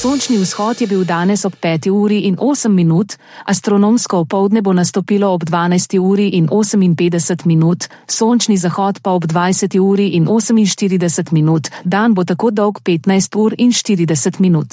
Sončni vzhod je bil danes ob 5 uri in 8 minut, astronomsko opoldne bo nastopilo ob 12 uri in 58 minut, sončni zahod pa ob 20 uri in 48 minut, dan bo tako dolg 15 ur in 40 minut.